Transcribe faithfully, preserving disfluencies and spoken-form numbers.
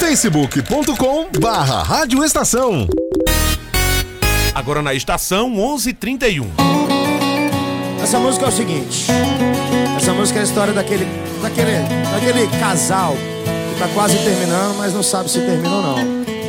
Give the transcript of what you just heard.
facebook ponto com barra Rádio Estação. Agora na estação onze e trinta e um. Essa música é o seguinte. Essa música é a história daquele, daquele, daquele casal que tá quase terminando, mas não sabe se termina ou não.